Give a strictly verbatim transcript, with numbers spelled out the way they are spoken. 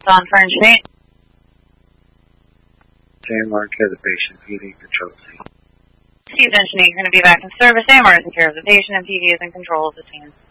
Don Fern Street. J M R, care of the patient, P D, control C. Steve Engineer, you're going to be back in service. A M R is in care of the patient, and P D is in control of the scene.